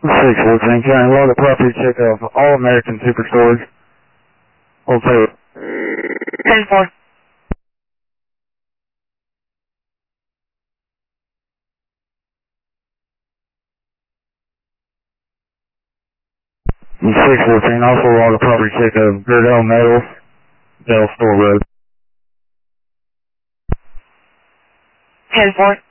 614, can I log a property check of All American Superstores? Wholesale. 10-4. And 614, also log a property check of Girdell Metals, Dell Store Road. 10-4.